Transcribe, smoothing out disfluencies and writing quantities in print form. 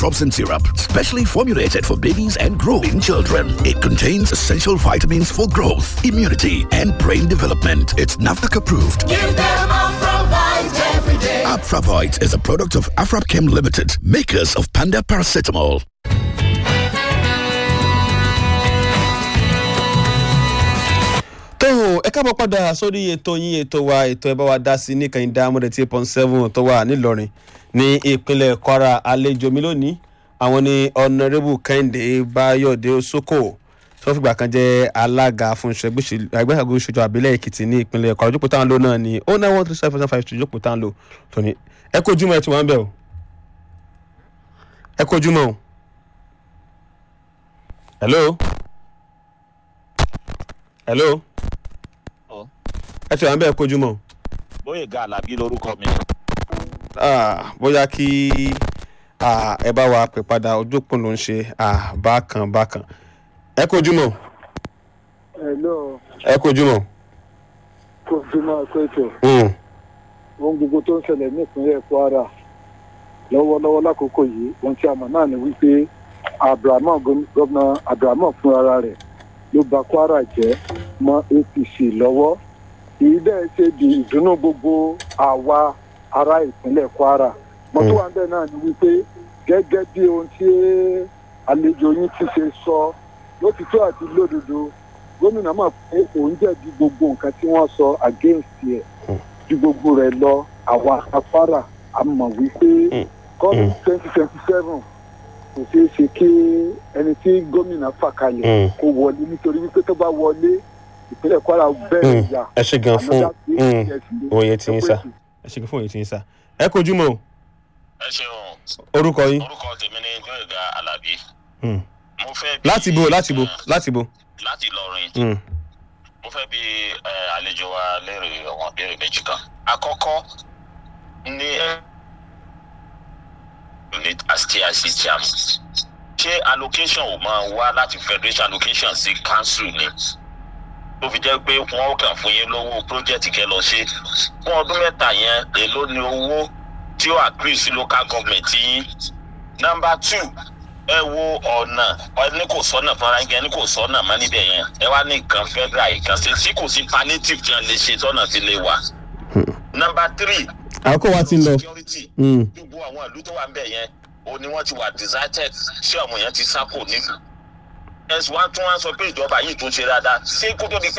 drops and syrup, specially formulated for babies and growing children. It contains essential vitamins for growth, immunity, and brain development. It's NAFDAC approved. Give them Afravite every day. Afravite is a product of Afrapchem Limited, makers of Panda Paracetamol. ẹ káàbọ̀ padà sórí ètò yín ètò wa ètò ẹ bá wa dá sí ní kẹ́hìndé amúdé 8.7 tó wà nílọrin ní ìpínlẹ̀ kwara. àlejò mi lónìí àwọn ni ọ̀nàrẹ́bù kẹ́hìndé báyọ̀dé osoko tó fìgbà kan jẹ́ alága fún ẹgbẹ́sàgbé ìṣòjò àbílẹ̀ èkìtì ní ìpínlẹ̀ kwara. jókòó táwọn lò náà ni 0913752 jókòó táwọn lò tóní. ẹ kojúmọ́ ẹ ti wọ́n bẹ̀ o ẹ kojúmọ́ o. hello ẹ ti wà ń bẹ́ẹ̀ kojúmọ́. Bóyèga Àlàbí lórúkọ mi. bóyá kí ẹ bá wa pè padà ojú òpó ló ń ṣe bákan. ẹ kojúmọ́. hello. ẹ kojúmọ́. kojúmọ́ pẹ̀tọ̀. ohun gbogbo tó ń ṣẹlẹ̀ ní ìpínlẹ̀ kwara lọ́wọ́lọ́wọ́ lákòókò yìí ohun tí a mọ̀ náà ni wípé gómìnà abrahamu fúnra rẹ̀ ló bà kwara jẹ́ mọ́ apc lọ́wọ́. èyí bẹ́ẹ̀ ṣe di ìdùnnú gbogbo àwa ará ìpínlẹ̀ kwara. mọ́tò wa ń bẹ̀ náà ni wípé gẹ́gẹ́ bí ohun tí àlejò yín ti ṣe sọ lótìtọ́ àti lódodo gómìnà mọ̀ pé òun jẹ̀bi gbogbo nǹkan tí wọ́n sọ against ẹ̀ ju gbogbo rẹ̀ lọ àwa kwara a mọ̀ wípé kọ́ọ̀tù 2027 kò ṣeé ṣe kí ẹni tí gómìnà fà kalẹ̀ kó wọlé nítorí wípé tó bá wọlé ìpínlẹ̀ kwara bẹ̀rẹ̀ ìyá. ẹ ṣe gan fún òye tí ń sà. ẹ ṣe gan fún òye tí ń sà. ẹ kojúmọ́ o. ẹ ṣeun. orúkọ yín. orúkọ tèmi ni Bóyèga Àlàbí. mo fẹ́ bí láti bo. láti Ìlọrin. mo fẹ́ bí àlejò wa léèrè àwọn ìbéèrè méjì kan. àkọ́kọ́ ní unit as TIC chairman ṣé allocation ò máa wá láti federation allocation sí council ni tó fi jẹ́ pé wọ́n kàn fún yín lówó project kẹ́ lọ ṣe fún ọdún mẹ́ta yẹn èló ni owó tí ó agree sí local government yín. number 2 ẹ wo ọ̀nà ẹni kò sọ́nà fúnra yín ẹni kò sọ́nà mọ́ níbẹ̀ yẹn ẹ wá ní nǹkan federal ìkan ṣe tí kò sí palliative tí wọ́n lè ṣe tọ́nà fi lè wà. number 3 àkókò wa ti lọ. gbogbo àwọn ìlú tó wà ń bẹ̀ yẹn o ni wọ́n ti wà deserted ṣé ọmọ yẹn ti sá kò nílùú. ẹ̀sùn wa tún wá sọ pé ìjọba yìí tún ṣe dáadáa ṣé kó tó di pé